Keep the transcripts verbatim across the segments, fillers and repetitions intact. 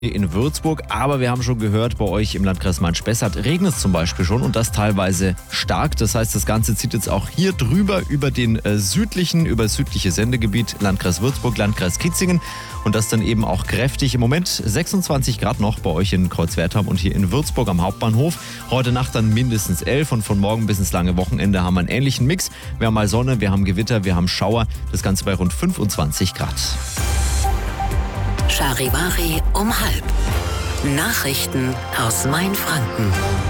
in Würzburg, aber wir haben schon gehört, bei euch im Landkreis Main-Spessart regnet es zum Beispiel schon und das teilweise stark. Das heißt, das Ganze zieht jetzt auch hier drüber über den äh, südlichen, über das südliche Sendegebiet, Landkreis Würzburg, Landkreis Kitzingen und das dann eben auch kräftig. Im Moment sechsundzwanzig Grad noch bei euch in Kreuzwertheim und hier in Würzburg am Hauptbahnhof. Heute Nacht dann mindestens elf und von morgen bis ins lange Wochenende haben wir einen ähnlichen Mix. Wir haben mal Sonne, wir haben Gewitter, wir haben Schauer, das Ganze bei rund fünfundzwanzig Grad. Charivari um halb. Nachrichten aus Mainfranken.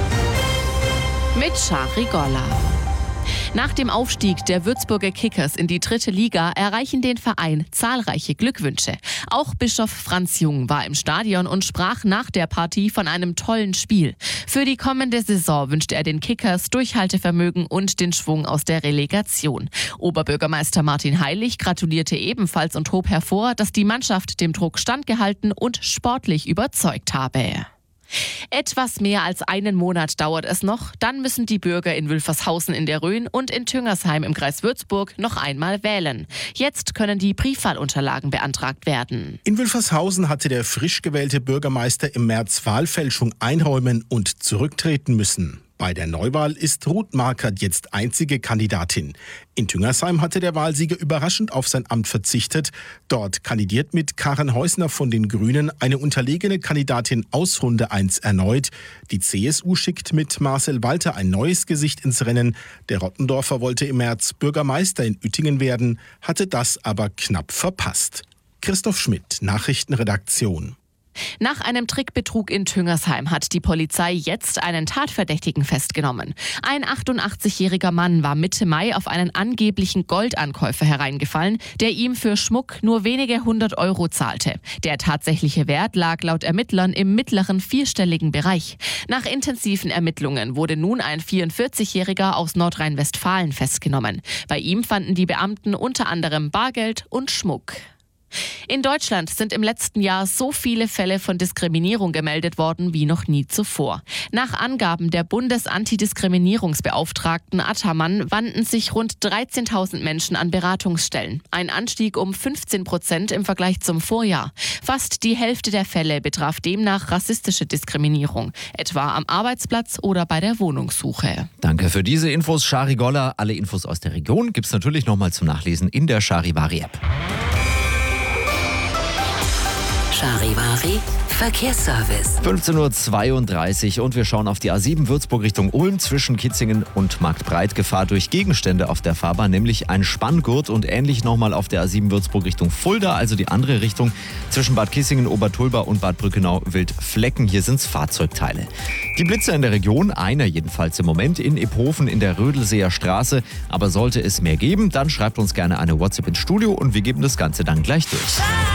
Mit Shari Golla. Nach dem Aufstieg der Würzburger Kickers in die dritte Liga erreichen den Verein zahlreiche Glückwünsche. Auch Bischof Franz Jung war im Stadion und sprach nach der Partie von einem tollen Spiel. Für die kommende Saison wünscht er den Kickers Durchhaltevermögen und den Schwung aus der Relegation. Oberbürgermeister Martin Heilig gratulierte ebenfalls und hob hervor, dass die Mannschaft dem Druck standgehalten und sportlich überzeugt habe. Etwas mehr als einen Monat dauert es noch, dann müssen die Bürger in Wülfershausen in der Rhön und in Tüngersheim im Kreis Würzburg noch einmal wählen. Jetzt können die Briefwahlunterlagen beantragt werden. In Wülfershausen hatte der frisch gewählte Bürgermeister im März Wahlfälschung einräumen und zurücktreten müssen. Bei der Neuwahl ist Ruth Markert jetzt einzige Kandidatin. In Tüngersheim hatte der Wahlsieger überraschend auf sein Amt verzichtet. Dort kandidiert mit Karen Heusner von den Grünen eine unterlegene Kandidatin aus Runde eins erneut. Die C S U schickt mit Marcel Walter ein neues Gesicht ins Rennen. Der Rottendorfer wollte im März Bürgermeister in Uettingen werden, hatte das aber knapp verpasst. Christoph Schmidt, Nachrichtenredaktion. Nach einem Trickbetrug in Tüngersheim hat die Polizei jetzt einen Tatverdächtigen festgenommen. Ein achtundachtzigjähriger Mann war Mitte Mai auf einen angeblichen Goldankäufer hereingefallen, der ihm für Schmuck nur wenige hundert Euro zahlte. Der tatsächliche Wert lag laut Ermittlern im mittleren vierstelligen Bereich. Nach intensiven Ermittlungen wurde nun ein vierundvierzigjähriger aus Nordrhein-Westfalen festgenommen. Bei ihm fanden die Beamten unter anderem Bargeld und Schmuck. In Deutschland sind im letzten Jahr so viele Fälle von Diskriminierung gemeldet worden wie noch nie zuvor. Nach Angaben der Bundesantidiskriminierungsbeauftragten Attermann wandten sich rund dreizehntausend Menschen an Beratungsstellen. Ein Anstieg um fünfzehn Prozent im Vergleich zum Vorjahr. Fast die Hälfte der Fälle betraf demnach rassistische Diskriminierung, etwa am Arbeitsplatz oder bei der Wohnungssuche. Danke für diese Infos, Shari Golla. Alle Infos aus der Region gibt's natürlich nochmal zum Nachlesen in der Charivari-App. Charivari Verkehrsservice. fünfzehn Uhr zweiunddreißig und wir schauen auf die A sieben Würzburg Richtung Ulm zwischen Kitzingen und Marktbreit. Gefahr durch Gegenstände auf der Fahrbahn, nämlich ein Spanngurt und ähnlich nochmal auf der A sieben Würzburg Richtung Fulda, also die andere Richtung. Zwischen Bad Kissingen, Obertulba und Bad Brückenau Wildflecken. Hier sind's Fahrzeugteile. Die Blitzer in der Region, einer jedenfalls im Moment, in Iphofen in der Rödelseer Straße. Aber sollte es mehr geben, dann schreibt uns gerne eine WhatsApp ins Studio und wir geben das Ganze dann gleich durch.